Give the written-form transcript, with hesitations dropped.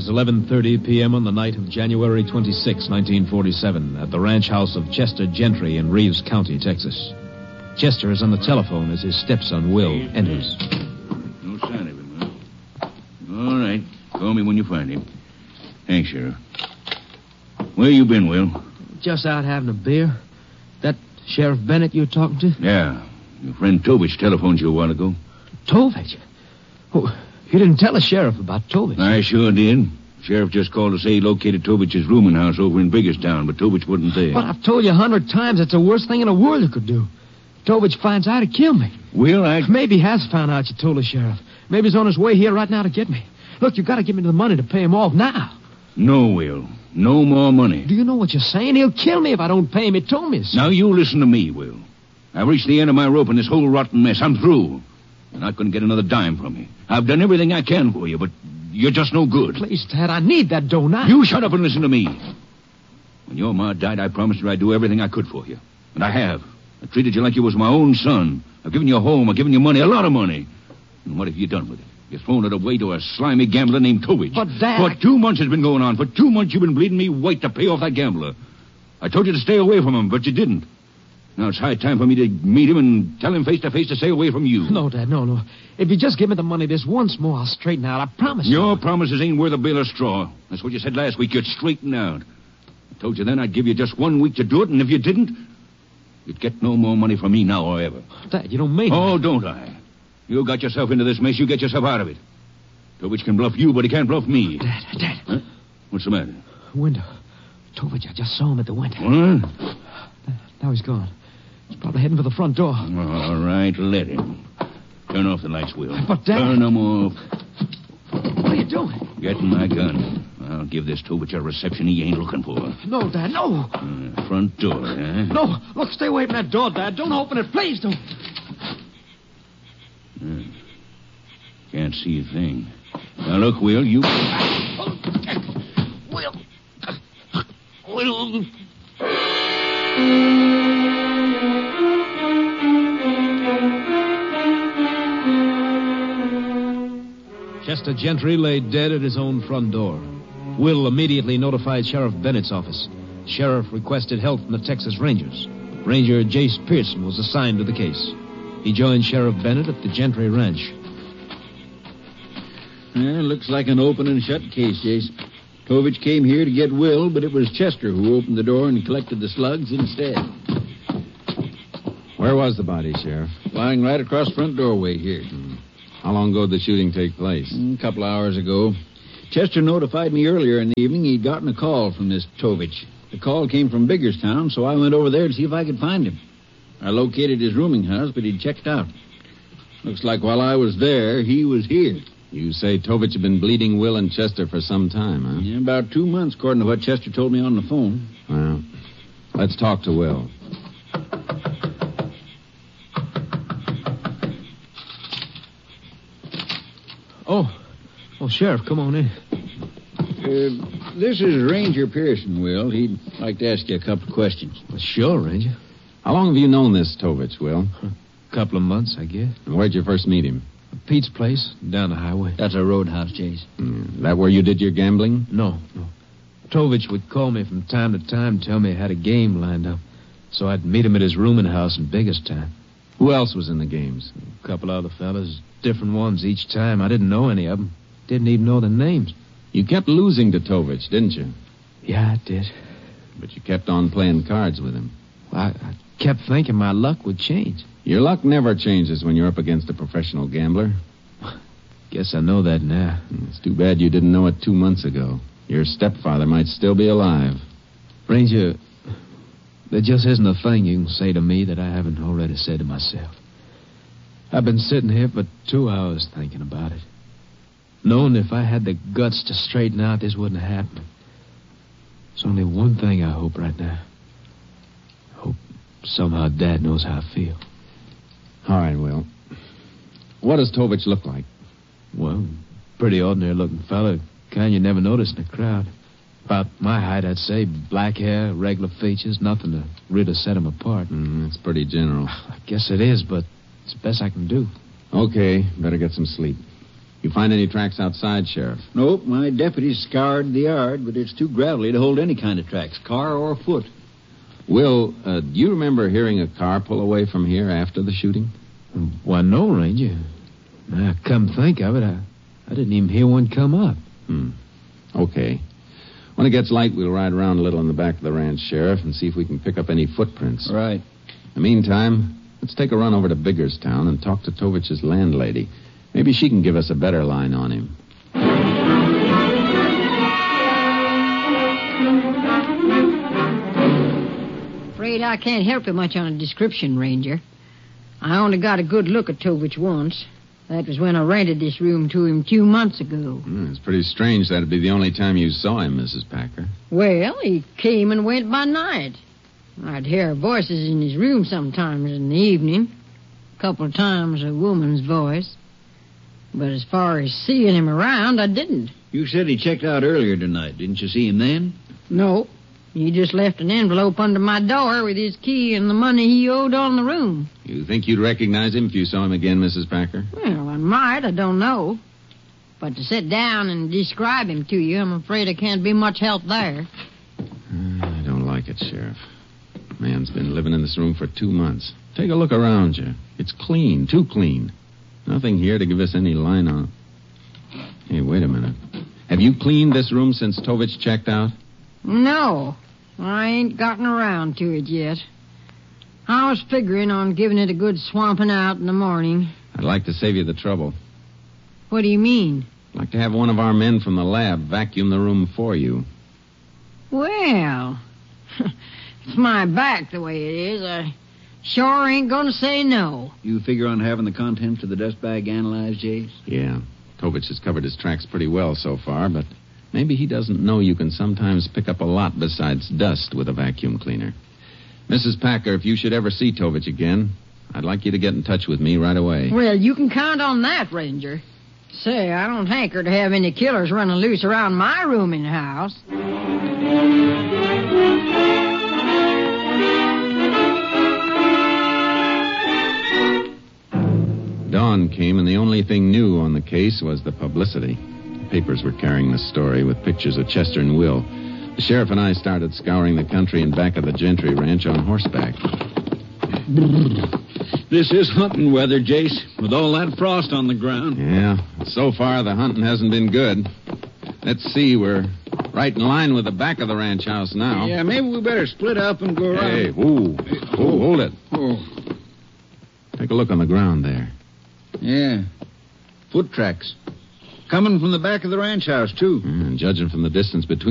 is 11:30 p.m. on the night of January 26, 1947, at the ranch house of Chester Gentry in Reeves County, Texas. Chester is on the telephone as his stepson, Will, enters. No sign of him, huh? All right. Call me when you find him. Thanks, Sheriff. Where you been, Will? Just out having a beer. That Sheriff Bennett you were talking to? Yeah. Your friend Tovich telephoned you a while ago. Tovich? Oh, you didn't tell the sheriff about Tovich. I sure did. Sheriff just called to say he located Tovich's rooming house over in Biggerstown, but Tovich wasn't there. But I've told you 100 times it's the worst thing in the world you could do. Tovich finds out he'd kill me. Will, Maybe he has found out you told the sheriff. Maybe he's on his way here right now to get me. Look, you've got to give me the money to pay him off now. No, Will. No more money. Do you know what you're saying? He'll kill me if I don't pay him. He told me so. Now, you listen to me, Will. I've reached the end of my rope in this whole rotten mess. I'm through. You're not going to get another dime from me. I've done everything I can for you, but you're just no good. Please, Dad, I need that dough now. You shut up and listen to me. When your ma died, I promised her I'd do everything I could for you. And I have. I treated you like you was my own son. I've given you a home. I've given you money, a lot of money. And what have you done with it? You've thrown it away to a slimy gambler named Tovich. But, Dad... For 2 months it's been going on. For 2 months you've been bleeding me white to pay off that gambler. I told you to stay away from him, but you didn't. Now it's high time for me to meet him and tell him face to face to stay away from you. No, Dad, no. If you just give me the money this once more, I'll straighten out. I promise you. Your promises ain't worth a bale of straw. That's what you said last week. You'd straighten out. I told you then I'd give you just 1 week to do it, and if you didn't, you'd get no more money from me now or ever. Dad, you don't mean it. Oh, don't I? You got yourself into this mess. You get yourself out of it. Tovich can bluff you, but he can't bluff me. Dad. Huh? What's the matter? Window. Tovich, I just saw him at the window. What? Now he's gone. He's probably heading for the front door. All right, let him. Turn off the lights, Will. But, Dad... Turn them off. What are you doing? Getting my gun. I'll give this Tovich a reception he ain't looking for. No, Dad, no. Front door, huh? No, look, stay away from that door, Dad. Don't open it, please don't. Can't see a thing. Now, look, Will, you... Will. Chester Gentry lay dead at his own front door. Will immediately notified Sheriff Bennett's office. Sheriff requested help from the Texas Rangers. Ranger Jace Pearson was assigned to the case. He joined Sheriff Bennett at the Gentry Ranch. Looks like an open and shut case, Jace. Tovich came here to get Will, but it was Chester who opened the door and collected the slugs instead. Where was the body, Sheriff? Lying right across the front doorway here. How long ago did the shooting take place? A couple hours ago. Chester notified me earlier in the evening he'd gotten a call from this Tovich. The call came from Biggerstown, so I went over there to see if I could find him. I located his rooming house, but he'd checked out. Looks like while I was there, he was here. You say Tovich had been bleeding Will and Chester for some time, huh? Yeah, about 2 months, according to what Chester told me on the phone. Well, let's talk to Will. Oh, Sheriff, come on in. This is Ranger Pearson, Will. He'd like to ask you a couple of questions. Well, sure, Ranger. How long have you known this Tovich, Will? A couple of months, I guess. And where'd you first meet him? Pete's place, down the highway. That's a roadhouse, Jace. That where you did your gambling? No. Tovich would call me from time to time, tell me he had a game lined up. So I'd meet him at his rooming house in Biggerstown. Who else was in the games? A couple other fellas, different ones each time. I didn't know any of them. Didn't even know their names. You kept losing to Tovich, didn't you? Yeah, I did. But you kept on playing cards with him. Well, I kept thinking my luck would change. Your luck never changes when you're up against a professional gambler. Guess I know that now. It's too bad you didn't know it 2 months ago. Your stepfather might still be alive. Ranger, there just isn't a thing you can say to me that I haven't already said to myself. I've been sitting here for 2 hours thinking about it. Knowing if I had the guts to straighten out, this wouldn't have happened. There's only one thing I hope right now. I hope somehow Dad knows how I feel. All right, Will. What does Tovich look like? Well, pretty ordinary-looking fella. Kind you never notice in a crowd. About my height, I'd say. Black hair, regular features, nothing to really set him apart. That's pretty general. I guess it is, but it's the best I can do. Okay, better get some sleep. You find any tracks outside, Sheriff? Nope, my deputies scoured the yard, but it's too gravelly to hold any kind of tracks, car or foot. Will, do you remember hearing a car pull away from here after the shooting? Why, no, Ranger. Now, come think of it, I didn't even hear one come up. Okay. When it gets light, we'll ride around a little in the back of the ranch, Sheriff, and see if we can pick up any footprints. Right. In the meantime, let's take a run over to Biggerstown and talk to Tovich's landlady. Maybe she can give us a better line on him. Afraid I can't help you much on a description, Ranger. I only got a good look at Tovich once. That was when I rented this room to him 2 months ago. It's pretty strange that'd be the only time you saw him, Mrs. Packer. Well, he came and went by night. I'd hear voices in his room sometimes in the evening. A couple of times a woman's voice. But as far as seeing him around, I didn't. You said he checked out earlier tonight. Didn't you see him then? No. He just left an envelope under my door with his key and the money he owed on the room. You think you'd recognize him if you saw him again, Mrs. Packer? Well, I might. I don't know. But to sit down and describe him to you, I'm afraid I can't be much help there. I don't like it, Sheriff. Man's been living in this room for 2 months. Take a look around you. It's clean, too clean. Nothing here to give us any line on. Hey, wait a minute. Have you cleaned this room since Tovich checked out? No, I ain't gotten around to it yet. I was figuring on giving it a good swamping out in the morning. I'd like to save you the trouble. What do you mean? I'd like to have one of our men from the lab vacuum the room for you. Well, it's my back the way it is. I sure ain't gonna say no. You figure on having the contents of the dust bag analyzed, Jace? Yeah. Tovich has covered his tracks pretty well so far, but maybe he doesn't know you can sometimes pick up a lot besides dust with a vacuum cleaner. Mrs. Packer, if you should ever see Tovich again, I'd like you to get in touch with me right away. Well, you can count on that, Ranger. Say, I don't hanker to have any killers running loose around my room in the house. Dawn came, and the only thing new on the case was the publicity. The papers were carrying the story with pictures of Chester and Will. The sheriff and I started scouring the country in back of the Gentry Ranch on horseback. This is hunting weather, Jace, with all that frost on the ground. Yeah, so far the hunting hasn't been good. Let's see, we're right in line with the back of the ranch house now. Yeah, maybe we better split up and go around. Hey, hold it. Oh. Take a look on the ground there. Yeah, foot tracks. Coming from the back of the ranch house, too. And judging from the distance between